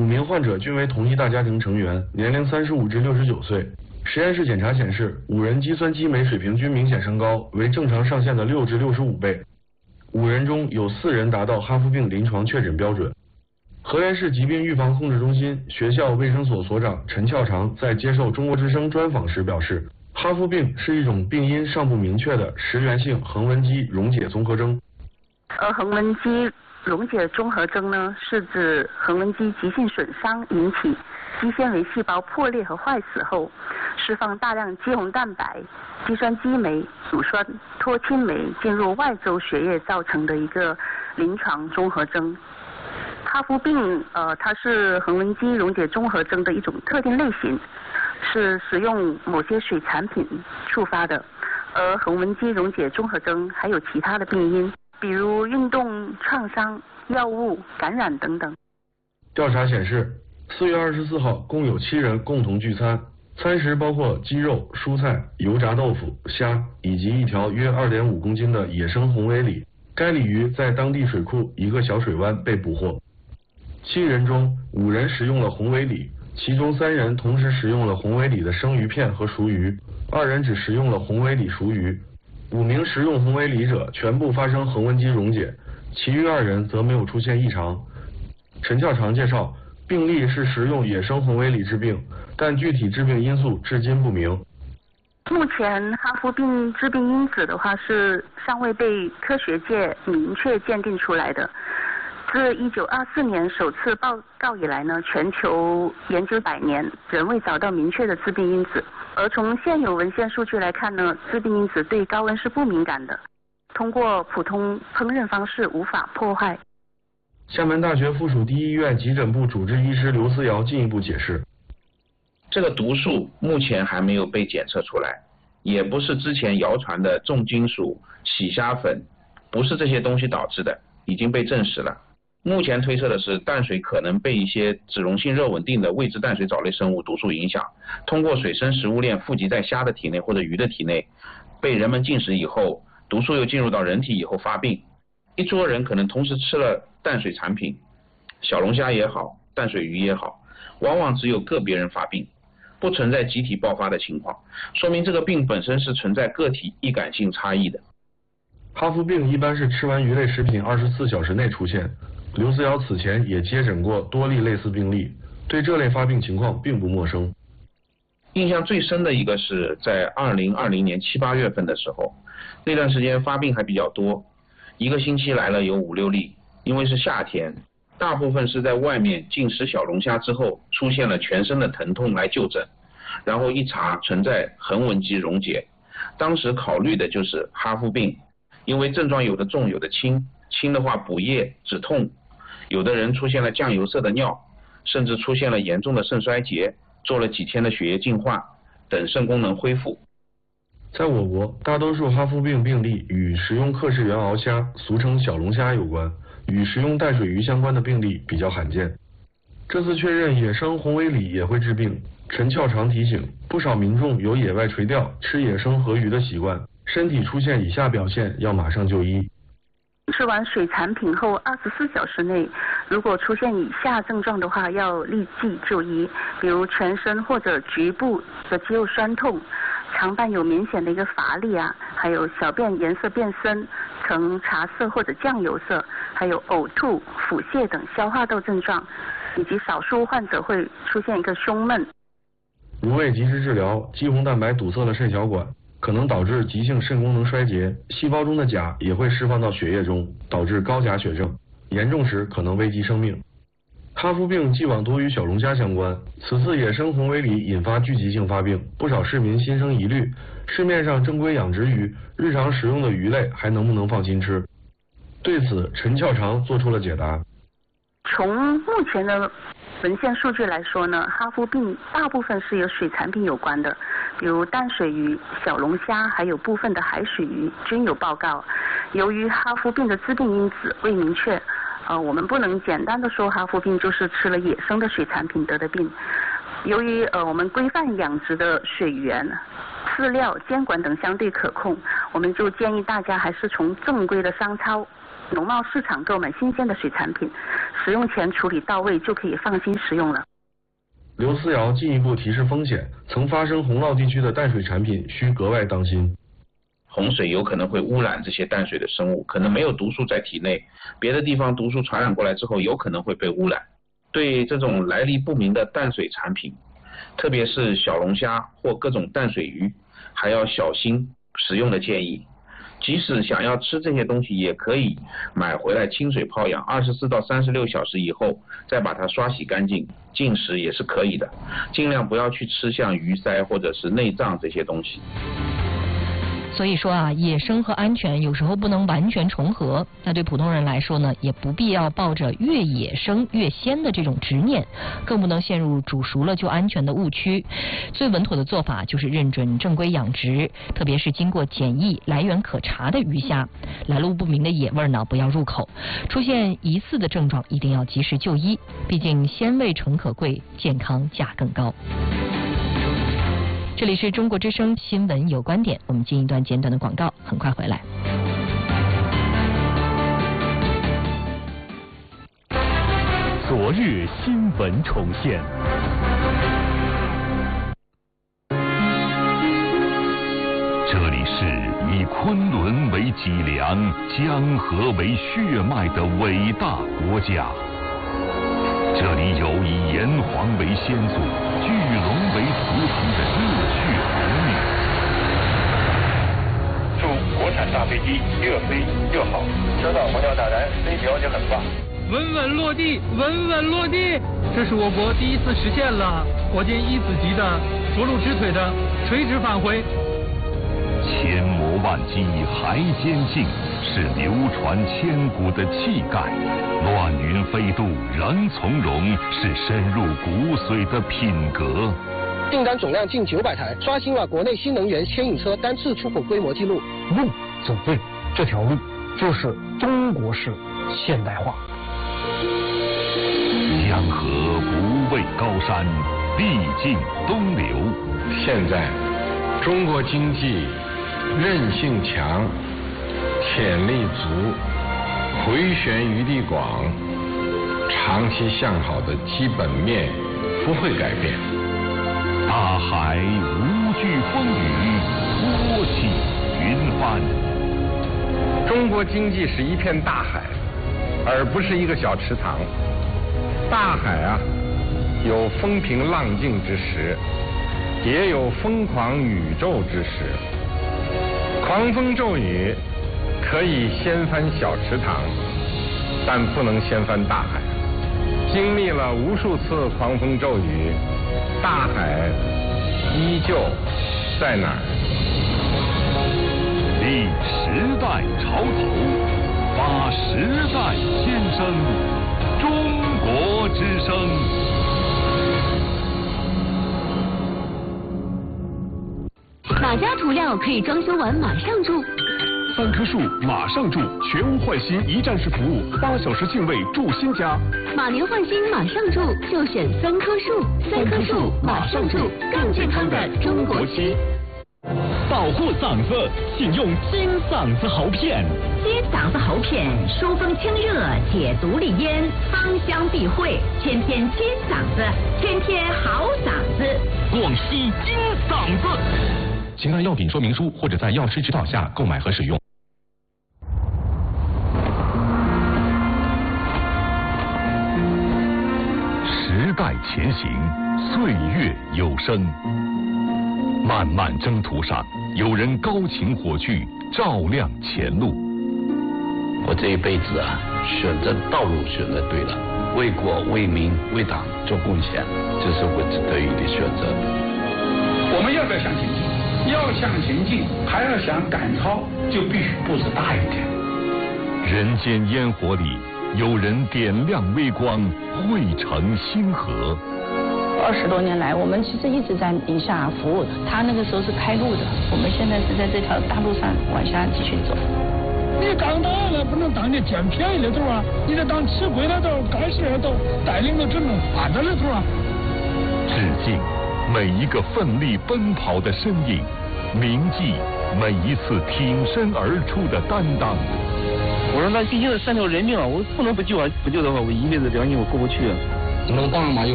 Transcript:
名患者均为同一大家庭成员，年龄35至69岁。实验室检查显示，5人肌酸激酶水平均明显升高，为正常上限的6至65倍。5人中有4人达到哈弗病临床确诊标准。河源市疾病预防控制中心学校卫生所所长陈翘长在接受中国之声专访时表示，哈弗病是一种病因尚不明确的食源性横纹肌溶解综合征。 横纹肌溶解综合征呢，是指横纹肌急性损伤引起肌纤维细胞破裂和坏死后，释放大量肌红蛋白、肌酸激酶、乳酸脱氢酶进入外周血液造成的一个临床综合征。哈弗病它是横纹肌溶解综合征的一种特定类型，是使用某些水产品触发的。而横纹肌溶解综合征还有其他的病因，比如运动创伤、药物感染等等。 调查显示，4月24号共有7人共同聚餐，餐食包括鸡肉、蔬菜、油炸豆腐、虾以及一条约2.5公斤的野生红尾鲤。该鲤鱼在当地水库一个小水湾被捕获。7人中5人食用了红尾鲤，其中3人同时食用了红尾鲤的生鱼片和熟鱼，2人只食用了红尾鲤熟鱼。5名食用红尾鲤者全部发生横纹肌溶解，其余2人则没有出现异常。陈翘长介绍，病例是食用野生红尾鲤致病，但具体致病因素至今不明。 目前哈弗病致病因子的话是尚未被科学界明确鉴定出来的。自1924年首次报告以来呢，全球研究100年，仍未找到明确的致病因子。而从现有文献数据来看呢，致病因子对高温是不敏感的，通过普通烹饪方式无法破坏。 厦门大学附属第一医院急诊部主治医师刘思瑶进一步解释， 这个毒素目前还没有被检测出来，也不是之前谣传的重金属、洗虾粉，不是这些东西导致的，已经被证实了。目前推测的是，淡水可能被一些脂溶性热稳定的未知淡水藻类生物毒素影响，通过水生食物链富集在虾的体内或者鱼的体内，被人们进食以后，毒素又进入到人体以后发病。一桌人可能同时吃了淡水产品，小龙虾也好，淡水鱼也好，往往只有个别人发病，不存在集体爆发的情况，说明这个病本身是存在个体易感性差异的。 哈弗病一般是吃完鱼类食品24小时内出现。刘思瑶此前也接诊过多例类似病例，对这类发病情况并不陌生。 印象最深的一个是在2020年7、8月份的时候，那段时间发病还比较多，一个星期来了有5、6例，因为是夏天，大部分是在外面进食小龙虾之后出现了全身的疼痛来就诊，然后一查存在横纹肌溶解，当时考虑的就是哈弗病，因为症状有的重有的轻，轻的话补液止痛，有的人出现了酱油色的尿，甚至出现了严重的肾衰竭，做了几天的血液净化，等肾功能恢复。 在我国，大多数哈弗病病例与食用克氏原螯虾，俗称小龙虾有关，与食用淡水鱼相关的病例比较罕见。这次确认野生红尾鲤也会致病，陈翘长提醒，不少民众有野外垂钓、吃野生河鱼的习惯，身体出现以下表现要马上就医。 吃完水产品后24小时内，如果出现以下症状的话，要立即就医，比如全身或者局部的肌肉酸痛，常伴有明显的一个乏力啊，还有小便颜色变深，呈茶色或者酱油色，还有呕吐、腹泻等消化道症状，以及少数患者会出现一个胸闷。 如未及时治疗，肌红蛋白堵塞了肾小管，可能导致急性肾功能衰竭，细胞中的钾也会释放到血液中，导致高钾血症，严重时可能危及生命。哈弗病既往多与小龙虾相关，此次野生红尾鲤引发聚集性发病，不少市民心生疑虑，市面上正规养殖鱼，日常食用的鱼类还能不能放心吃？对此，陈翘长做出了解答。 从目前的文献数据来说呢，哈弗病大部分是由水产品有关的，比如淡水鱼、小龙虾，还有部分的海水鱼均有报告。由于哈弗病的致病因子未明确，我们不能简单的说哈弗病就是吃了野生的水产品得的病。由于我们规范养殖的水源、饲料、监管等相对可控，我们就建议大家还是从正规的商超、农贸市场购买新鲜的水产品， 使用前处理到位，就可以放心食用了。 刘思瑶进一步提示风险，曾发生洪涝地区的淡水产品需格外当心。 洪水有可能会污染这些淡水的生物，可能没有毒素在体内，别的地方毒素传染过来之后，有可能会被污染。对这种来历不明的淡水产品，特别是小龙虾或各种淡水鱼，还要小心食用的建议。即使想要吃这些东西，也可以买回来清水泡养，24到36小时以后再把它刷洗干净，进食也是可以的。尽量不要去吃像鱼鳃或者是内脏这些东西。 所以说啊，野生和安全有时候不能完全重合。那对普通人来说呢，也不必要抱着越野生越鲜的这种执念，更不能陷入煮熟了就安全的误区。最稳妥的做法就是认准正规养殖，特别是经过检疫、来源可查的鱼虾。来路不明的野味呢，不要入口。出现疑似的症状，一定要及时就医。毕竟鲜味诚可贵，健康价更高。这里是中国之声新闻有观点，我们进一段简短的广告，很快回来。 昨日新闻重现。这里是以昆仑为脊梁、江河为血脉的伟大国家。这里有以炎黄为先祖、巨龙为图腾的热血儿女。 祝国产大飞机越飞越好，收到红鸟大蓝，飞条就很棒。 稳稳落地，稳稳落地，这是我国第一次实现了火箭1子级的着陆直腿的垂直返回。 千磨万击还坚劲，是流传千古的气概；乱云飞渡仍从容，是深入骨髓的品格。 订单总量近900台，刷新了国内新能源牵引车单次出口规模纪录。 路走对，这条路就是中国式现代化。 江河不畏高山，必尽东流。 现在中国经济韧性强，潜力足，回旋余地广，长期向好的基本面不会改变。 大海无惧风雨，托起云帆。 中国经济是一片大海，而不是一个小池塘。大海啊，有风平浪静之时，也有疯狂宇宙之时。狂风骤雨可以掀翻小池塘，但不能掀翻大海。经历了无数次狂风骤雨，大海依旧在哪儿？ 立时代潮头，把时代先声。中国之声。 哪家涂料可以装修完马上住 ？3棵树马上住，全屋换新一站式服务，8小时净位住新家。 马年换新马上住，就选3棵树，3棵树马上住，更健康的中国区。 保护嗓子，请用金嗓子喉片。 金嗓子喉片，疏风清热，解毒利咽，芳香避秽，天天金嗓子，天天好嗓子。 广西金嗓子。请看药品说明书或者在药师指导下购买和使用。时代前行，岁月有声。漫漫征途上，有人高擎火炬，照亮前路。 我这一辈子啊，选择道路选择对了，为国为民为党做贡献，这是我值得的选择。 我们要不要向前进？要向前进，还要想赶超，就必须步子大一点。 人间烟火里，有人点亮微光，汇成星河。 20多年来，我们其实一直在宁夏服务的。他那个时候是开路的，我们现在是在这条大路上往下继续走。 你当党了不能当你捡便宜的头啊，你得当吃亏的头、干事的头，带领着整个发展的头啊。 致敬每一个奋力奔跑的身影，铭记每一次挺身而出的担当。 我说那毕竟是3条人命啊，我不能不救啊，不救的话我一辈子良心我过不去啊。 能帮上忙就